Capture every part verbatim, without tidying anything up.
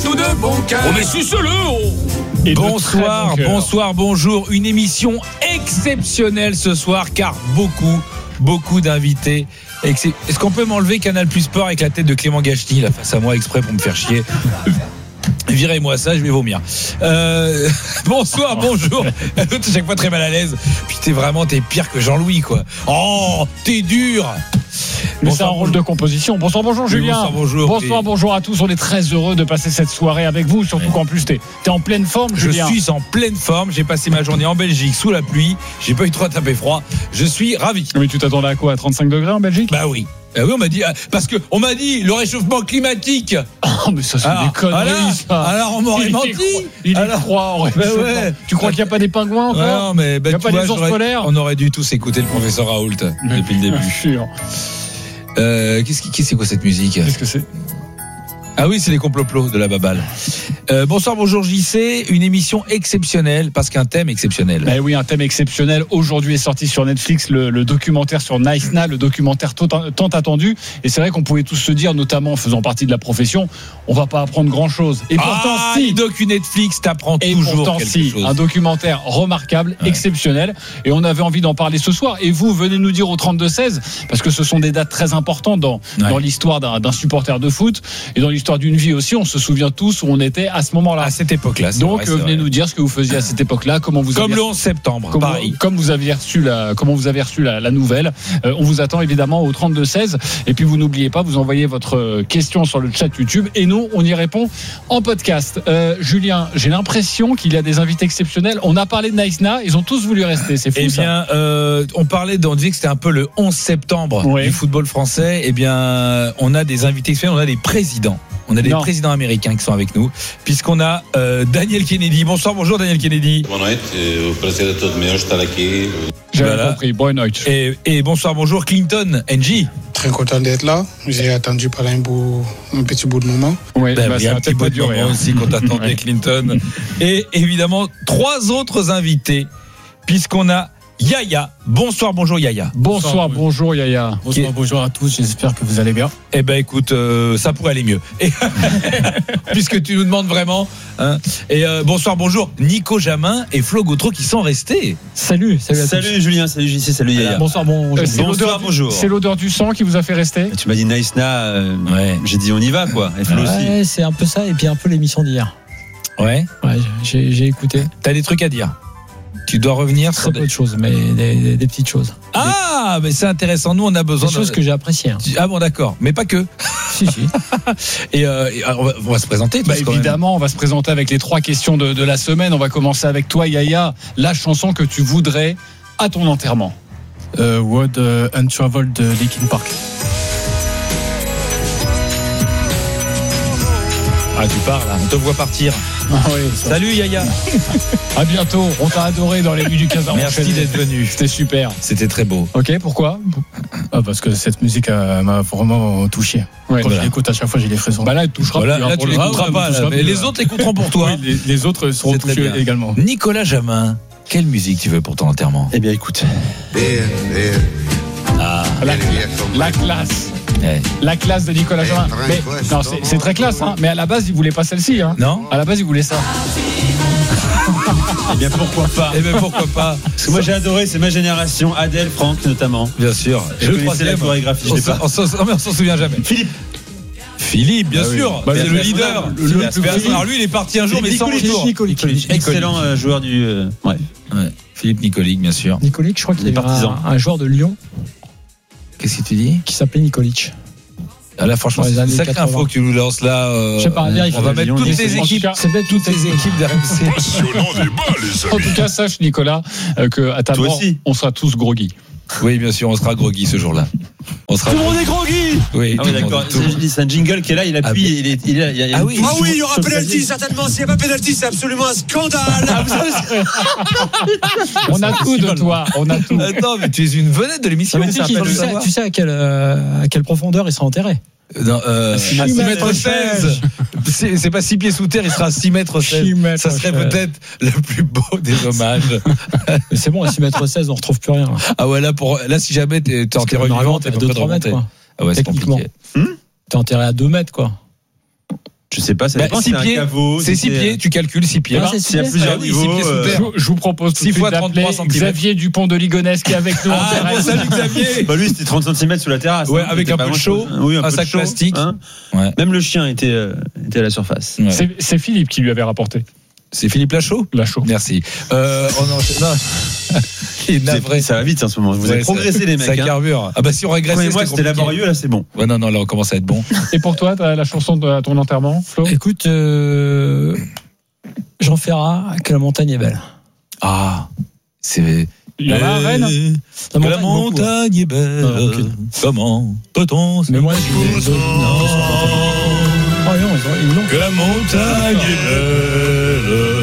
tout de bon cœur. Oh mais suce-le oh. Et Bonsoir, bon bonsoir, bonjour. Une émission exceptionnelle ce soir car beaucoup, beaucoup d'invités. Est-ce qu'on peut m'enlever Canal Plus Sport avec la tête de Clément Gachny là face à moi exprès pour me faire chier? Virez-moi ça, je vais vomir. Euh, bonsoir, bonjour. L'autre chaque fois très mal à l'aise. Puis t'es vraiment, t'es pire que Jean-Louis quoi. Oh, t'es dur. Mais c'est un rôle de composition. Bonsoir, bonjour Julien. Bonsoir, bonjour. Bonsoir, bonjour à tous. On est très heureux de passer cette soirée avec vous, surtout ouais. qu'en plus t'es, t'es en pleine forme, Julien. Je suis en pleine forme. J'ai passé ma journée en Belgique sous la pluie. J'ai pas eu trop à taper froid. Je suis ravi. Mais tu t'attendais à quoi? À trente-cinq degrés en Belgique? Bah oui. Ah oui, on m'a dit parce que on m'a dit le réchauffement climatique. Oh mais ça c'est alors, des conneries alors, ça. Alors on m'aurait il menti. Il alors, y croit. Bah ouais. Tu crois qu'il n'y a pas des pingouins encore? ouais, non mais bah, il n'y a pas vois, des ours polaires. On aurait dû tous écouter le professeur Raoult depuis le début. Sûr. Euh, qu'est-ce qui, qu'est-ce c'est quoi cette musique? Qu'est-ce que c'est? Ah oui, c'est les complots de la baballe. Euh, bonsoir, bonjour J C. Une émission exceptionnelle parce qu'un thème exceptionnel. Ben oui, un thème exceptionnel. Aujourd'hui est sorti sur Netflix le, le documentaire sur Nice Na, le documentaire tant, tant attendu. Et c'est vrai qu'on pouvait tous se dire, notamment en faisant partie de la profession, on va pas apprendre grand-chose. Et pourtant, ah, si. Docu Netflix t'apprend et toujours pourtant, quelque si, chose. Un documentaire remarquable, ouais. exceptionnel. Et on avait envie d'en parler ce soir. Et vous, venez nous dire au trente-deux seize, parce que ce sont des dates très importantes dans, ouais. dans l'histoire d'un, d'un supporter de foot et dans l'histoire d'une vie aussi. On se souvient tous où on était à ce moment-là. À cette époque-là. Donc, vrai, venez vrai. nous dire ce que vous faisiez à cette époque-là, comment vous comme aviez... le onze septembre, comme, pareil. Comme vous aviez reçu la, comment vous avez reçu la, la nouvelle. Euh, on vous attend évidemment au trente-deux seize. Et puis vous n'oubliez pas, vous envoyez votre question sur le chat YouTube et nous, on y répond en podcast. Euh, Julien, j'ai l'impression qu'il y a des invités exceptionnels. On a parlé de Nice Na, ils ont tous voulu rester. C'est fou. Eh ça. bien, euh, on parlait, on disait que c'était un peu le onze septembre oui. du football français. Eh bien, on a des invités exceptionnels, on a des présidents. On a des non. présidents américains qui sont avec nous, puisqu'on a euh, Daniel Kennedy. Bonsoir, bonjour Daniel Kennedy. Boa noite, o prazer é todo meu estar aqui. J'avais voilà. compris, boa noite. Et, et bonsoir, bonjour Clinton, N J. Très content d'être là. J'ai attendu pendant un, bout, un petit bout de moment. Oui, ben, bah, il y a un petit bout de moment aussi qu'on t'attendait, Clinton. Et évidemment, trois autres invités, puisqu'on a Yaya. Bonsoir, bonjour Yaya. Bonsoir, bonsoir bonjour Yaya. Bonsoir, bonjour à tous. J'espère que vous allez bien. Eh ben écoute, euh, ça pourrait aller mieux. Et puisque tu nous demandes vraiment. Hein. Et euh, bonsoir, bonjour Nico Jamin et Flo Gautreau qui sont restés. Salut, salut à tous. Salut Julien, salut J C, salut Yaya. Euh, bonsoir, bonjour. Euh, c'est, bonsoir, l'odeur, bonjour. C'est l'odeur du sang qui vous a fait rester. Tu m'as dit Nice Na, euh, ouais. J'ai dit on y va quoi. Et Flo ouais, aussi. C'est un peu ça et puis un peu l'émission d'hier. Ouais. Ouais, j'ai, j'ai écouté. T'as des trucs à dire? Tu dois revenir sur peu de choses, mais des, des, des petites choses. Ah, mais c'est intéressant. Nous, on a besoin des choses de... que j'ai appréciées. Hein. Ah bon, d'accord, mais pas que. Si, si. Et, euh, et on, va, on va se présenter. Bah évidemment, on va se présenter avec les trois questions de, de la semaine. On va commencer avec toi, Yaya. La chanson que tu voudrais à ton enterrement. Euh, Road uh, Untraveled de Linkin Park. Ah, tu pars là, on te voit partir. Ah oui, salut Yaya. À bientôt. On t'a adoré dans les nuits du Casar. Merci d'être venu. C'était super. C'était très beau. Ok, pourquoi? Ah, parce que cette musique euh, m'a vraiment touché. Ouais, Quand voilà. je l'écoute à chaque fois, j'ai des frissons. Bah là, elle touchera. Voilà, plus, là, tu l'écouteras pas. Là, mais les autres l'écouteront pour toi. Oui, les, les autres seront c'est touchés également. Nicolas Jamin, quelle musique tu veux pour ton enterrement? Eh bien, écoute. Ah, la, la classe. Ouais. La classe de Nicolas Jamin. Mais, non, c'est, c'est très classe, hein. Mais à la base, il voulait pas celle-ci. Hein. Non. À la base, il voulait ça. Eh bien, pourquoi pas? Eh bien, pourquoi pas? Parce que moi, j'ai adoré, c'est ma génération. Adèle, Franck, notamment. Bien sûr. Je connaissais la chorégraphie, je sais pas. On s'en, on s'en souvient jamais. Philippe. Philippe, bien ah sûr. Oui. Bah, c'est le leader. Le, le, le, alors lui, il est parti un jour, mais sans retour. Nicolic. Excellent euh, joueur du. Euh, ouais. ouais. Philippe Nicolic, bien sûr. Nicolic, je crois qu'il est partisans. Un, un joueur de Lyon. Qu'est-ce que tu dis? Qui s'appelait Nicolic. Ah là, franchement, c'est une sacrée info que tu nous lances là. Euh, je sais pas, on va, on va mettre toutes les équipes. C'est peut-être toutes les équipes d'R M C. Passionnant débat, les amis. En tout cas, sache, Nicolas, euh, qu'à ta mort, on sera tous groggy. Oui, bien sûr, on sera groggy ce jour-là. On sera tout le monde est groggy. Oui, ah oui d'accord. C'est, c'est un jingle qui est là, il appuie. Ah, il est, il est, il est, ah oui, ah oui, il y aura pénalty certainement. S'il n'y a pas pénalty, c'est absolument un scandale. On a tout de toi, on a tout. Attends, mais tu es une vedette de l'émission. Tu sais, tu sais, tu sais à quelle euh, à quelle profondeur il sera enterré? Non, euh, à six mètres seize. C'est, c'est pas six pieds sous terre, il sera à six mètres seize. Ça serait peut-être le plus beau des hommages. Mais c'est bon, à six mètres seize, on retrouve plus rien. Là. Ah ouais, là, pour, là si jamais t'es, t'es enterré vivant, t'es à deux trois mètres, quoi. Ah ouais, c'est compliqué. Hmm t'es enterré à deux mètres, quoi. Je sais pas, ça Bah, dépend. six C'est un pieds. caveau. C'est si six pieds, tu calcules six pieds. Ah, c'est S'il y a six plusieurs Ah oui, niveaux. six pieds sous euh, terre. Je, je vous propose tout de six suite fois d'appeler trente-trois centimètres. Xavier Dupont de Ligonnès qui est avec nous en Ah, direct. bon, salut Xavier. Bah lui c'était trente centimètres sous la terrasse. Ouais, hein, avec c'était un pas peu de grand-chose. chaud, Oui, un, un peu de sac chaud, plastique. hein. Ouais. Même le chien était, euh, était à la surface. Ouais. C'est, c'est Philippe qui lui avait rapporté C'est Philippe Lachaud. Lachaud. Merci. Euh, on en- non. Il est navré. Ça va vite en ce moment. Vous Ouais, avez progressé ça- les mecs. Ça hein. carbure. Ah bah si on régressait, Moi c'était compliqué. laborieux, là c'est bon. Ouais, non, non, là on commence à être bon. Et pour toi, t'as la chanson de ton enterrement, Flo? Écoute, euh, Jean Ferrat, que la montagne est belle. Ah, c'est. Il y en a à Rennes. La Que la montagne, beaucoup, hein. montagne est belle. Ah, ok. Comment peut-on se Mais moi, je les autres, non, ils sont pas bons. Oh non, ils ont- ils l'ont. que la montagne est belle.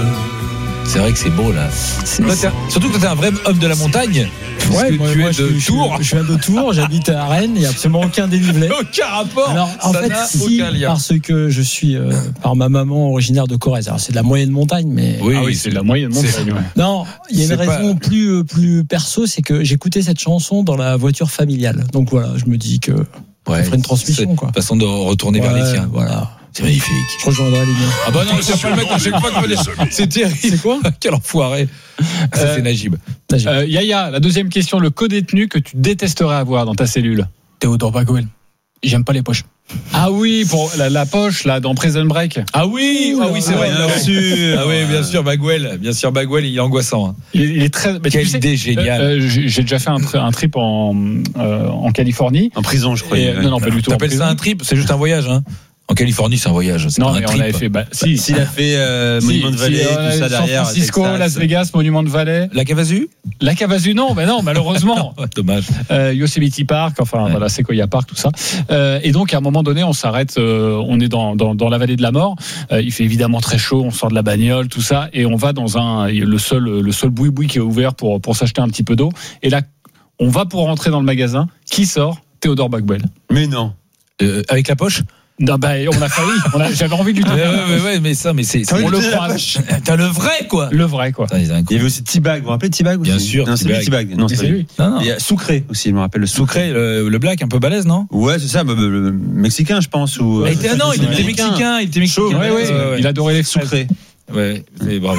C'est vrai que c'est beau là. Toi, t'es un- surtout que toi, t'es un vrai homme de la montagne. Ouais, puisque moi, tu moi, es je, de suis- je, suis- Tours. je viens de Tours, j'habite à Rennes, il n'y a absolument aucun dénivelé. Aucun rapport. Alors, en Ça fait, n'a si, aucun lien. parce que je suis, euh, par ma maman, originaire de Corrèze. Alors, c'est de la moyenne montagne, mais. Oui, Ah oui, c'est de la moyenne montagne. c'est- ouais. Non, il y a une C'est raison pas- plus, euh, plus perso, c'est que j'écoutais cette chanson dans la voiture familiale. Donc voilà, je me dis que Ouais, ça ferait une transmission, c'est quoi. Façon de retourner vers les Ouais, tiens. Voilà. C'est magnifique. Je rejoindrai les miens. Ah bah non, c'est pas le mec à chaque fois qu'on est. C'est terrible. C'est quoi Quel enfoiré. Ça, Euh, c'est Najib. Euh, Yaya, la deuxième question, le co-détenu que tu détesterais avoir dans ta cellule. Théodore Bagoel. J'aime pas les poches. Ah oui, pour la, la poche, là, dans Prison Break. Ah oui, Ouh ah là oui, c'est là. vrai. Bien Ah ouais. sûr. Ah oui, bien sûr, Bagwell. Bien sûr, Bagwell, il est angoissant. hein. Il, est- il est très. mais Quelle tu sais, idée géniale. euh, euh, j'ai j'ai déjà fait un, tri- un trip en, euh, en Californie. En prison, je crois. Et, euh, non, non, pas du tout. en T'appelles ça prison. un trip? C'est juste un voyage, hein. En Californie, c'est un voyage. C'est Non, pas un mais on trip. avait fait. Bah, si, S'il a fait euh, Si, Monument de si, Vallée, euh, tout ça derrière. San Francisco, Texas. Las Vegas, Monument de Vallée. La Cavasu? La Cavasu, non, mais non, malheureusement. Ouais, dommage. euh, Yosemite Park, enfin Ouais. voilà, Sequoia Park, tout ça. Euh, et donc à un moment donné, on s'arrête, euh, on est dans, dans, dans la vallée de la mort. Euh, il fait évidemment très chaud, on sort de la bagnole, tout ça, et on va dans un le seul le seul boui-boui qui est ouvert pour pour s'acheter un petit peu d'eau. Et là, on va pour rentrer dans le magasin. Qui sort? Théodore Bagbel. Mais non. Euh, avec la poche? Non, bah, on a failli. On a- J'avais envie de lui Ouais, donner. ouais, ouais, ouais, mais ça, mais c'est. c'est- On le T'as croise. T'as le vrai, quoi. Le vrai, quoi. Putain, ils ont un coup. Il y avait aussi T-Bag. Vous vous rappelez de T-Bag aussi? Bien sûr, Non, c'est lui T-Bag. T-Bag. Non, Et c'est c'est lui. lui. Non, non. Il y a Sucré aussi, je me rappelle le Sucré, le, le black, un peu balèze, non? Ouais, c'est ça, le, le- le mexicain, je pense. Ou, Il était, ah non, il était Américain. mexicain, il était mexicain. Chaud, Ouais, ouais, ouais, ouais. Il adorait les fraises. Sucré. Ouais, c'est bravo.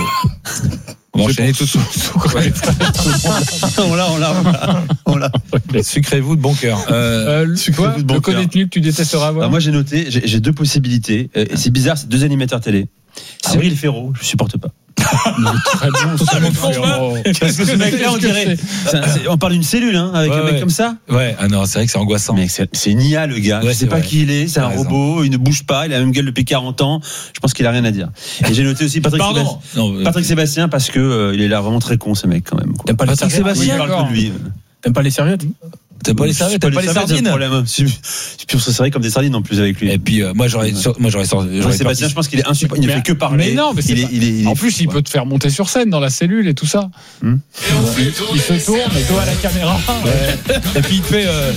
On va enchaîner tout de suite. Ouais. on l'a, on l'a, on l'a. On l'a. Sucrez-vous de bon cœur. Euh, Euh, le- Sucré toi, de bon le cœur. co-détenu que tu détesteras avoir. Alors moi j'ai noté, j'ai j'ai deux possibilités. Euh, C'est bizarre, c'est deux animateurs télé. Cyril Ferraud, je supporte pas. Très bon, ça me fait, oh. Parce que ce mec-là, on dirait, c'est un- c'est- on parle d'une cellule, hein, avec Ouais, un mec ouais. comme ça. ouais, ah non, c'est vrai que c'est angoissant. Mais c'est c'est une I A le gars. Ouais, je c'est sais pas vrai. qui il est. C'est T'as un raison. robot. Il ne bouge pas. Il a la même gueule depuis quarante ans. Je pense qu'il a rien à dire. Et j'ai noté aussi Patrick Pardon. Sébastien. Non, euh, Patrick Sébastien parce que euh, il est là vraiment très con ce mec quand même. quoi. T'aimes pas les Patrick serviettes? Oui, il Sébastien. parle que de lui. T'aimes pas les serviettes? T'aimes pas les serviettes, t'aimes pas les c'est le sardines. problème. C'est puis on se serrait comme des sardines en plus avec lui. Et puis euh, moi j'aurais, sur- moi j'aurais sorti. Patrick j'aurais Sébastien, parti- je pense qu'il est insupportable. Il ne Mais- fait que parler. mais non, mais c'est il est, pas- il est, il est En plus, il peut te faire monter sur scène dans la cellule et tout ça. Hmm. Il, il se tourne, dos à la caméra. Et puis il te fait. euh,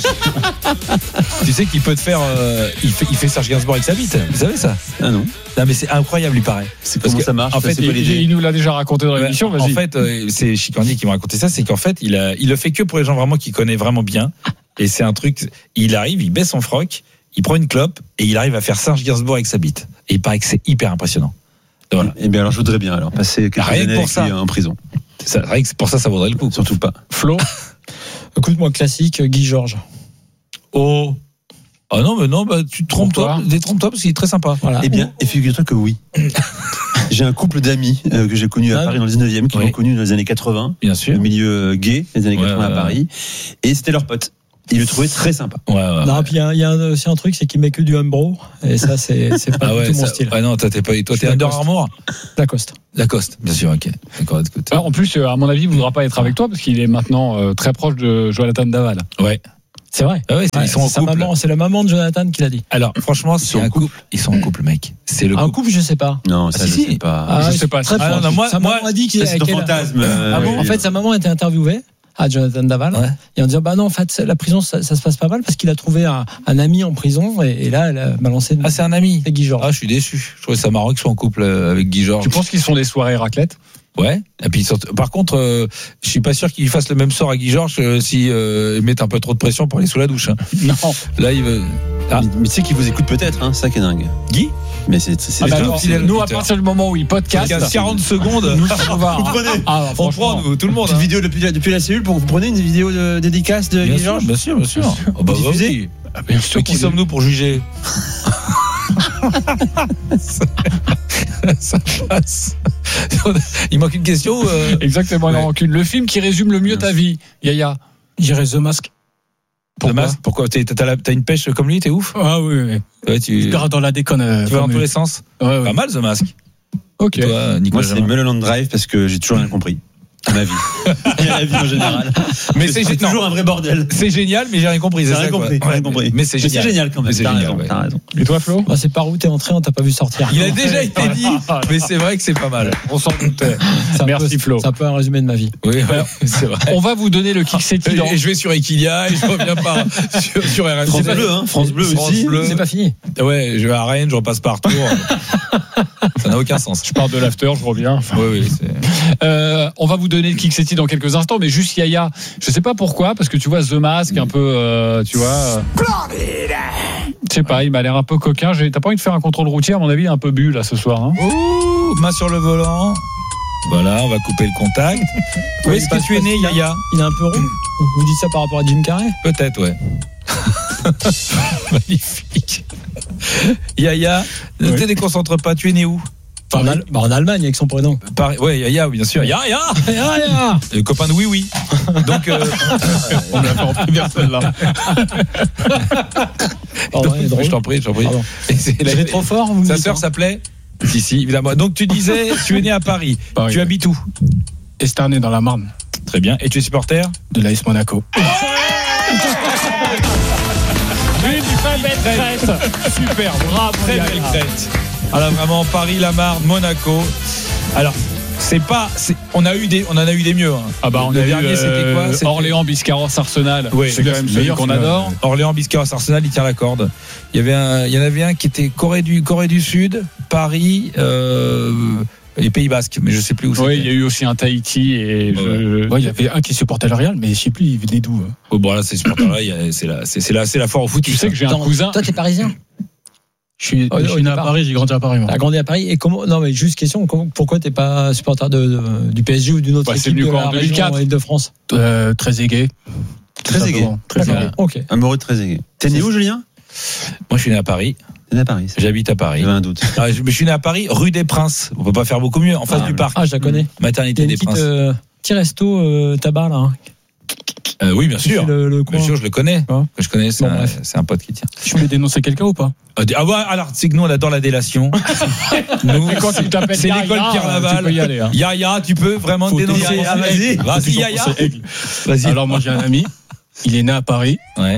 tu sais qu'il peut te faire. euh, il, fait, il fait Serge Gainsbourg avec sa bite. Vous savez ça? Ah non. Non mais c'est incroyable, il paraît. C'est Parce comment que, ça marche en fait, c'est quoi Il, l'idée il nous l'a déjà raconté dans Ouais, l'émission. en Vas-y. fait, euh, c'est Chicandier qui m'a raconté ça, c'est qu'en fait, il a, il le fait que pour les gens vraiment qu'il connaît vraiment bien. Et c'est un truc. Il arrive, il baisse son froc, il prend une clope et il arrive à faire Serge Gainsbourg avec sa bite. Et il paraît que c'est hyper impressionnant. Et voilà. Eh bien alors je voudrais bien alors passer quelques Rien que années pour avec ça. lui en prison. C'est vrai que c'est pour ça, ça vaudrait le coup. Surtout pas. Flo, Écoute-moi, classique, Guy Georges. Oh. Ah non, mais non, bah, tu te trompes toi. Pourquoi Détrompe-toi parce qu'il est très sympa. Voilà. Eh bien, et figure-toi que oui. J'ai un couple d'amis euh, que j'ai connu à Ah, Paris dans le dix-neuvième, qui oui. l'ont connu dans les années quatre-vingts, Bien le sûr. milieu euh, gay des années Ouais, quatre-vingts ouais, à Paris, et c'était leur pote. Ils le trouvaient très sympa. Ouais, ouais. Non, puis il y a, il y a un- aussi un truc, c'est qu'il met que du Umbro. Et ça, c'est c'est pas Ah du ouais, tout mon ça- style. ah non, toi t'es pas, toi Je t'es suis Under Lacoste. Armour. Lacoste. Lacoste, bien sûr, ok. D'accord, écoute. Alors, en plus, euh, à mon avis, il ne voudra pas être avec toi parce qu'il est maintenant euh, très proche de Jonathan Daval. Ouais. C'est vrai. Ah ouais, c'est- Ouais, ils sont en c'est sa couple. maman, c'est la maman de Jonathan qui l'a dit. Alors, franchement, c'est sont en un couple. Ils sont en couple, mec. C'est le Un couple. couple, je sais pas. Non, ça si, je si. sais pas. Ah, je sais pas. Très Ah, proche. non, moi- sa moi- maman a dit qu'il Ça, c'est ton qu'elle- fantasme. euh, Ah bon, en oui. fait, sa maman a été interviewée à Jonathan Daval Ouais. et en disant bah non, en fait, la prison, ça, ça se passe pas mal parce qu'il a trouvé un, un ami en prison et, et là, elle a balancé Ah, c'est un ami. c'est Guy Georges. Ah, je suis déçu. Je trouvais ça marrant qu'ils soient en couple euh, avec Guy Georges. Tu penses qu'ils sont des soirées raclette? Ouais. Et puis, surtout- par contre, euh, je suis pas sûr qu'il fasse le même sort à Guy Georges euh, si euh, ils mettent un peu trop de pression pour aller sous la douche. hein. Non. Là, il veut. Ah. Mais, mais tu sais qu'il vous écoute peut-être, hein, c'est ça qui est dingue. Guy Mais c'est, c'est Ah bah c'est- alors, fidèle nous, à auditeur. partir du moment où il podcast, quarante secondes. nous, on va. Vous prenez. Ah, On franchement. prend, nous, tout le monde. Petite hein. vidéo depuis, la- depuis la cellule pour vous prenez une vidéo de dédicace de Bien Guy sûr, Georges. bien sûr, bien sûr. Oh, bah, Diffusé oui. Ah, bien sûr Mais qui qu'on sommes-nous pour juger ça, ça passe. Il manque une question. euh Exactement, il en Ouais. manque une. Le film qui résume le mieux ta vie, Yaya. J'irais The Mask. The Mask, pourquoi t'es- t'as, la- t'as une pêche comme lui, t'es ouf. Ah oui, oui. Ouais, tu, Je tu pars dans la déconne. euh, vas dans comme- tous les sens. Ouais, ouais. Pas mal The Mask. Ok. Toi, Nicolas. Moi, c'est Jamin. Mulholland Drive parce que j'ai toujours rien compris à ma vie. Et à la vie en général. Mais c'est, c'est non, toujours un vrai bordel. c'est génial, mais j'ai rien compris. C'est J'ai rien ça, quoi. compris, Ouais, rien compris. Mais c'est Mais génial. c'est génial quand même. Mais c'est T'as génial, raison, ouais. t'as raison. Et toi, Flo? Bah, c'est par où t'es entré, on t'a pas vu sortir. Il a déjà été dit, mais c'est vrai que c'est pas mal. On s'en doutait. C'est un Merci, peu- Flo. C'est un peu un résumé de ma vie. Oui, ouais, c'est vrai. On va vous donner le kick Et, et je vais sur Equilia et je reviens pas sur, sur R M C. France Bleu, hein. France Bleu France aussi. Bleu. C'est pas fini. Ouais, je vais à Rennes, je repasse par Tours. Ça n'a aucun sens. Je pars de l'after, je reviens. Enfin, Oui, oui, c'est... Euh, on va vous donner le kick city dans quelques instants, mais juste Yaya, je sais pas pourquoi, parce que tu vois The Mask, un peu, euh, tu vois. euh, Je sais pas, il m'a l'air un peu coquin. J'ai- T'as pas envie de faire un contrôle routier, à mon avis, il est un peu bu là ce soir. Hein. Ouh, main sur le volant. Voilà, on va couper le contact. Où Ouais, est-ce il que passe tu es pas né, si bien. Yaya? Il est un peu rond. Vous dites ça par rapport à Jim Carrey? Peut-être, ouais. Magnifique. Yaya, ne te déconcentre pas, tu es né où? En, Al- bah, en Allemagne avec son prénom. Paris. Ouais, Yaya, bien sûr. Yaya, Ah, ah. le copain de Oui Oui. Donc, euh, On l'a fait en primaire celle-là. Oh, ouais, drôle. je t'en prie, je t'en prie. Pardon. Et c'est la- J'ai trop fort, vous me Sa dites, sœur hein. s'appelait Si, si, évidemment. Donc tu disais, tu es né à Paris. Paris, Tu ouais. habites où? Estarné dans la Marne Très bien. Et tu es supporter? de l'A S Monaco. Une très belle crête. Super, bravo. Très Yaya. belle crête. Alors vraiment, Paris, la Marne, Monaco. Alors, c'est pas. c'est- on, a eu des, on en a eu des mieux. hein. Ah bah on le a dernier, eu, c'était euh, quoi? C'était Orléans, Biscarrosse, Arsenal. Oui, c'est quand même celui meilleur qu'on celui-là. adore. Orléans, Biscarrosse, Arsenal, il tient la corde. Il y avait un, il y en avait un qui était Corée du, Corée du Sud, Paris, euh, les Pays Basques, mais je sais plus où c'était. Oui, il y a eu aussi un Tahiti et je- Ouais, il y avait un qui supportait le Real, mais je sais plus, il venait d'où. hein. Oh, bon là, c'est supporter là, il y a- c'est la, c'est, c'est la, c'est la foire au foot. tu sais que j'ai un Attends, cousin. Toi, t'es parisien? Je suis, Oh, je au suis né à départ. Paris, j'ai grandi à Paris. moi. T'as grandi à Paris et comment? Non, mais juste question. comment- Pourquoi t'es pas supporter de, de- du P S G ou d'une autre Bah, c'est équipe venu de quoi, la en deux mille quatre? région Île-de-France? Euh, très aigué. Très aigué. Très D'accord. aigué. Ok. Amoureux de Trezeguet. T'es né où, Julien? Moi, je suis né à Paris. T'es né à Paris. c'est- J'habite à Paris. J'avais un doute. Ah, je, mais je suis né à Paris, rue des Princes. On peut pas faire beaucoup mieux, en face Ah, du parc. Ah, je la connais. Il y Maternité a une des petite, Princes. euh, petit resto euh, tabac là. hein, Euh, oui, bien qui sûr. fait Le, le Bien coin. sûr, je le connais. Ouais. Je connais, c'est, Bon, un, bref. c'est un pote qui tient. Je peux dénoncer quelqu'un ou pas? Ah, ah ouais, alors, c'est que nous, on adore la délation. Nous, Et quand tu t'appelles c'est Yaya, l'école Pierre tu Laval. peux y aller. Hein. Yaya, tu peux vraiment te Faut dénoncer. toujours Ah, penser vas-y, aigle. vas-y, Faut toujours Yaya. penser aigle. Vas-y. Alors moi j'ai un ami, il est né à Paris, Ouais,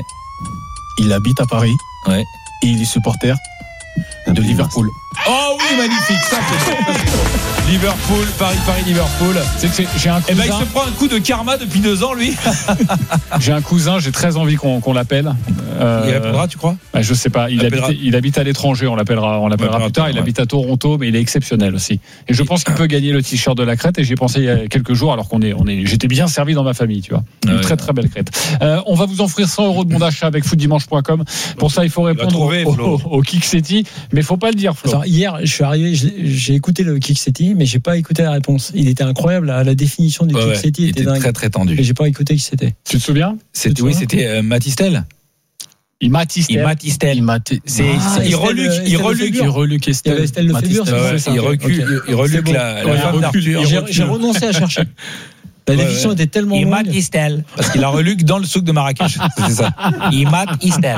il habite à Paris ouais. et il est supporter de Liverpool. Oh oui, magnifique. Ça, c'est beau. Ça, c'est beau. Liverpool, Paris, Paris, Liverpool. C'est que c'est- j'ai un Eh ben, il cousin. se prend un coup de karma depuis deux ans, lui. J'ai un cousin. J'ai très envie qu'on qu'on l'appelle. Euh, Il répondra, tu crois? bah, je sais pas. Il Il appellera. habite, il habite à l'étranger. On l'appellera. On l'appellera appellera plus tard. Il ouais. habite à Toronto, mais il est exceptionnel aussi. Et je pense qu'il peut gagner le t-shirt de la crête. Et j'y ai pensé il y a quelques jours, alors qu'on est, on est. J'étais bien servi dans ma famille, tu vois. Une Ouais. très très belle crête. Euh, on va vous offrir cent euros de bon d'achat avec foot dimanche point com. Pour ça, il faut répondre trouver, au, Flo. au, au Kick City, mais faut pas le dire, Flo. Attends, hier, je suis arrivé, j'ai j'ai écouté le Kick City, mais j'ai pas écouté la réponse. Il était incroyable, la, la définition du Ouais, Kick ouais. City Il était était dingue. très, très tendu. Et j'ai pas écouté qui c'était. Tu te souviens? C'était, Tu oui, vois c'était euh, Matistel. Il m'a tissé. Il Matistel. Il m'a t- C'est, Ah, c'est- il Estelle, reluque, euh, il Estelle reluque, Lefebvre. il reluque Il y Estelle. avait Estelle Lefebvre, Mathis- c'est Ouais, ça, il ok, recule, ok. il reluque C'est bon. la, la Ouais, il femme recule, d'Arthur. il J'ai recule. j'ai renoncé à chercher. La Ouais, définition ouais. était tellement Il longue. Matistel. Parce qu'il a reluque dans le souk de Marrakech. C'est ça. Il Matistel.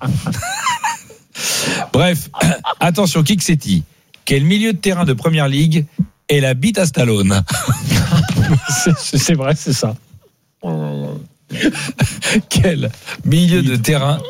Bref, attention, Kick City. Quel milieu de terrain de première ligue est la bite à Stallone? C'est c'est vrai, c'est ça. Quel milieu de terrain